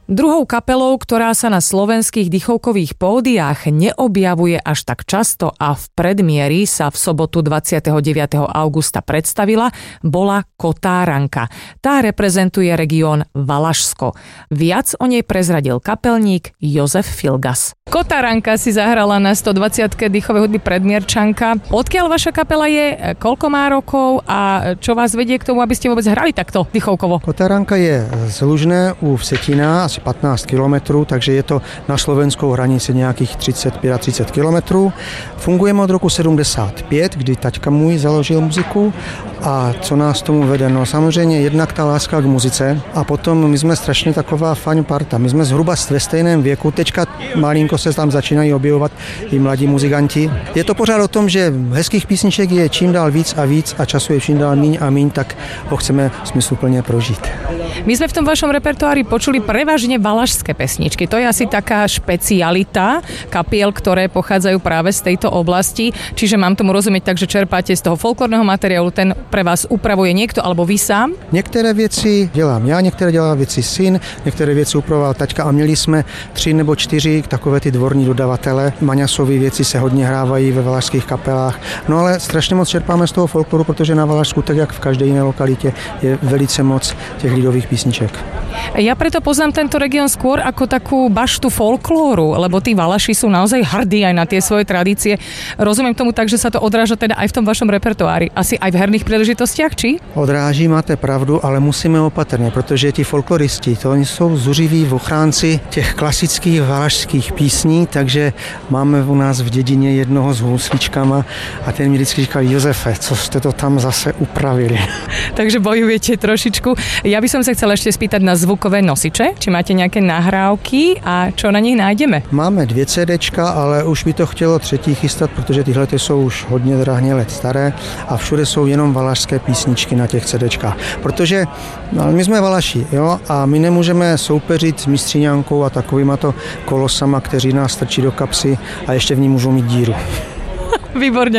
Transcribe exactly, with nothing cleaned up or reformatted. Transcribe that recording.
Druhou kapelou, ktorá sa na slovenských dychovkových pódiách neobjavuje až tak často a v predmieri sa v sobotu dvadsiateho deviateho augusta predstavila, bola Kotáranka. Tá reprezentuje región Valašsko. Viac o nej prezradil kapelník Jozef Filgas. Kotáranka si zahrala na stodvadsiatke dýchovej hudby Predmierčanka. Odkiaľ vaša kapela je, koľko má rokov a čo vás vedie k tomu, aby ste vôbec hrali takto dýchovkovo? Kotáranka je z Lužné u Vsetína, asi pätnásť kilometrů, takže je to na slovenskou hranici nějakých třicet pět třicet kilometrů. Fungujeme od roku sedmdesát pět, kdy taťka můj založil muziku. A co nás tomu vede? No samozřejmě jednak ta láska k muzice a potom my jsme strašně taková fajn parta. My jsme zhruba ve stejném věku, teďka malinko se tam začínají objevovat i mladí muzikanti. Je to pořád o tom, že hezkých písniček je čím dál víc a víc a času je čím dál míň a míň, tak ho chceme smysluplně prožít. My sme v tom vašom repertoári počuli prevažne valašské pesničky. To je asi taká špecialita kapiel, ktoré pochádzajú práve z tejto oblasti. Čiže mám tomu rozumieť tak, že čerpáte z toho folklórneho materiálu, ten pre vás upravuje niekto alebo vy sám? Některé věci dělám já, některé dělá věci syn, některé věci upravoval taťka a měli jsme tři nebo čtyři takové ty dvorní dodavatele. Maňasové věci se hodně hrávají ve valašských kapelách. No ale strašně moc čerpáme z toho folkloru, protože na Valašsku, tak jak v každé jiné lokalitě, je velice moc těch lidových písniček. Ja preto poznám tento región skôr ako takú baštu folklóru, lebo tí Valaši sú naozaj hrdí aj na tie svoje tradície. Rozumiem tomu tak, že sa to odráža teda aj v tom vašom repertoári. Asi aj v herných príležitostiach, či? Odráží, máte pravdu, ale musíme opatrně, protože ti folkloristi, to oni jsou zuřiví ochránci těch klasických valašských písní, takže máme u nás v dědině jednoho s houslíčkama a ten mi vždycky říkal: Jozefe, co jste to tam zase upravili? Takže bojujete trošičku. Ja by som sa chcela ešte spýtať na zvukové nosiče, či máte nejaké nahrávky a čo na nich nájdeme? Máme dvě CDčka, ale už by to chtělo třetí chystat, protože tyhle jsou už hodně drahně let staré a všude jsou jenom valašské písničky na těch CDčkách. Protože no, my jsme Valaši, jo, a my nemůžeme soupeřit s Mistříňankou a takovýma to kolosama, kteří nás strčí do kapsy a ještě v ní můžou mít díru. Výborne.